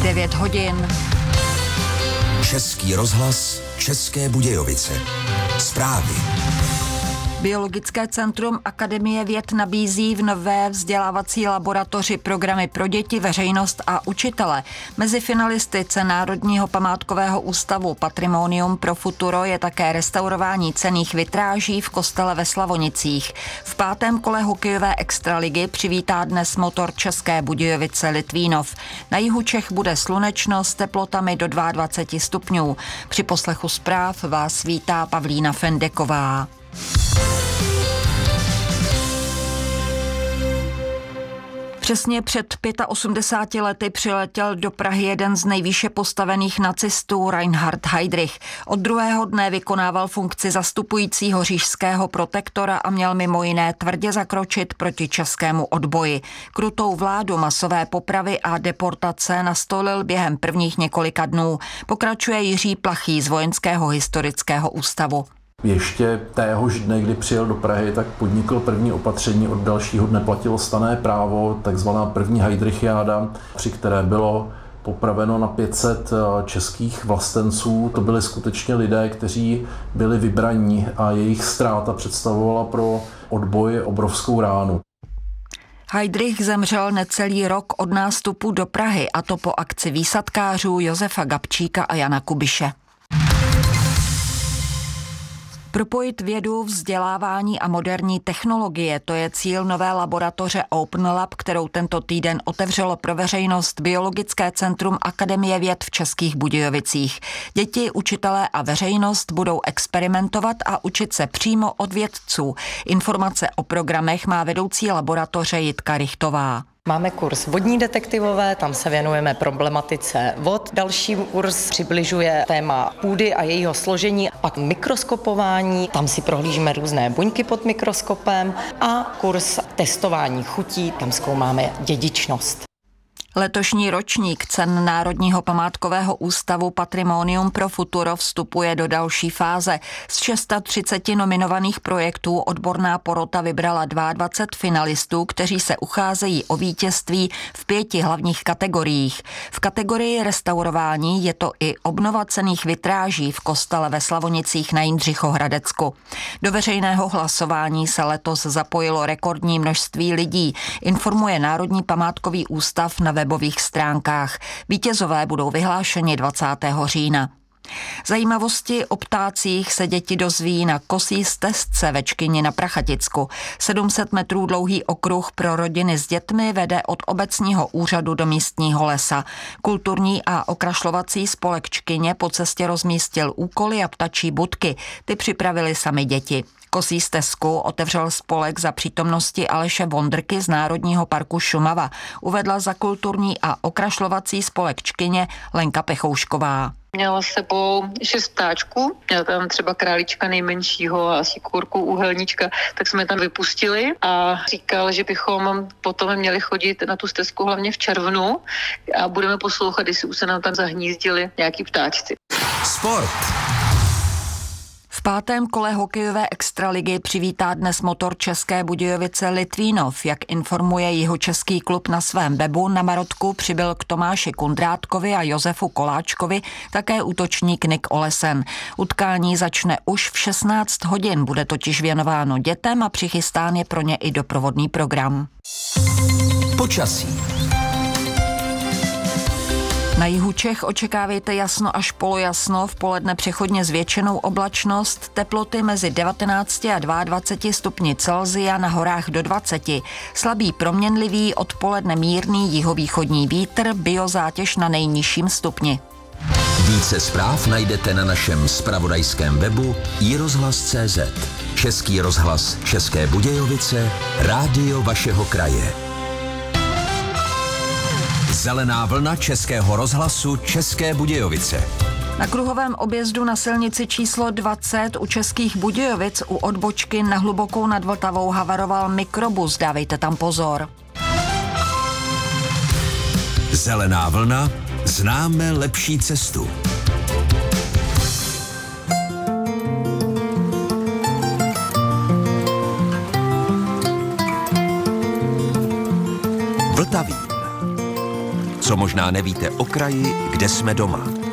9 hodin. Český rozhlas, České Budějovice. Zprávy. Biologické centrum Akademie věd nabízí v nové vzdělávací laboratoři programy pro děti, veřejnost a učitele. Mezi finalisty Národního památkového ústavu Patrimonium pro futuro je také restaurování cenných vitráží v kostele ve Slavonicích. V 5. kole hokejové extraligy přivítá dnes motor České Budějovice Litvínov. Na jihu Čech bude slunečno s teplotami do 22 stupňů. Při poslechu zpráv vás vítá Pavlína Fendeková. Přesně před 85 lety přiletěl do Prahy jeden z nejvýše postavených nacistů, Reinhard Heydrich. Od druhého dne vykonával funkci zastupujícího říšského protektora a měl mimo jiné tvrdě zakročit proti českému odboji. Krutou vládu, masové popravy a deportace nastolil během prvních několika dnů. Pokračuje Jiří Plachý z Vojenského historického ústavu. Ještě téhož dne, kdy přijel do Prahy, tak podnikl první opatření, od dalšího dne platilo stanné právo, takzvaná první Heydrichiáda, při které bylo popraveno na 500 českých vlastenců. To byli skutečně lidé, kteří byli vybraní a jejich ztráta představovala pro odboj obrovskou ránu. Heydrich zemřel necelý rok od nástupu do Prahy, a to po akci výsadkářů Josefa Gabčíka a Jana Kubiše. Propojit vědu, vzdělávání a moderní technologie, to je cíl nové laboratoře Open Lab, kterou tento týden otevřelo pro veřejnost Biologické centrum Akademie věd v Českých Budějovicích. Děti, učitelé a veřejnost budou experimentovat a učit se přímo od vědců. Informace o programech má vedoucí laboratoře Jitka Richtová. Máme kurz vodní detektivové, tam se věnujeme problematice vod. Další kurz přibližuje téma půdy a jejího složení, pak mikroskopování, tam si prohlížíme různé buňky pod mikroskopem a kurz testování chutí, tam zkoumáme dědičnost. Letošní ročník cen Národního památkového ústavu Patrimonium pro futuro vstupuje do další fáze. Z 630 nominovaných projektů odborná porota vybrala 22 finalistů, kteří se ucházejí o vítězství v 5 hlavních kategoriích. V kategorii restaurování je to i obnova cenných vitráží v kostele ve Slavonicích na Jindřichohradecku. Do veřejného hlasování se letos zapojilo rekordní množství lidí, informuje Národní památkový ústav na webových stránkách. Vítězové budou vyhlášeni 20. října. Zajímavosti o ptácích se děti dozví na Kosí stezce ve Čkyni na Prachaticku. 700 metrů dlouhý okruh pro rodiny s dětmi vede od obecního úřadu do místního lesa. Kulturní a okrašlovací spolek Čkyně po cestě rozmístil úkoly a ptačí budky. Ty připravili sami děti. Kosí stezku otevřel spolek za přítomnosti Aleše Vondrky z Národního parku Šumava. Uvedla za kulturní a okrašlovací spolek Čkyně Lenka Pechoušková. Měla s sebou 6 ptáčků, měla tam třeba králíčka nejmenšího a asi kurku úhelníčka, tak jsme tam vypustili a říkal, že bychom potom měli chodit na tu stezku hlavně v červnu a budeme poslouchat, jestli už se nám tam zahnízdili nějaký ptáčci. Sport. V 5. kole hokejové extraligy přivítá dnes motor České Budějovice Litvínov. Jak informuje jihočeský klub na svém webu, na Marotku přibyl k Tomáši Kundrátkovi a Josefu Koláčkovi také útočník Nick Olesen. Utkání začne už v 16 hodin, bude totiž věnováno dětem a přichystán je pro ně i doprovodný program. Počasí. Na jihu Čech očekávejte jasno až polojasno, v poledne přechodně zvětšenou oblačnost, teploty mezi 19 a 22 stupni Celsia, na horách do 20. Slabý proměnlivý, odpoledne mírný jihovýchodní vítr, biozátěž na nejnižším stupni. Více zpráv najdete na našem zpravodajském webu iRozhlas.cz. Český rozhlas České Budějovice, rádio vašeho kraje. Zelená vlna Českého rozhlasu České Budějovice. Na kruhovém objezdu na silnici číslo 20 u Českých Budějovic u odbočky na Hlubokou nad Vltavou havaroval mikrobus, dávejte tam pozor. Zelená vlna, známe lepší cestu. Vltavín. co možná nevíte o kraji, kde jsme doma.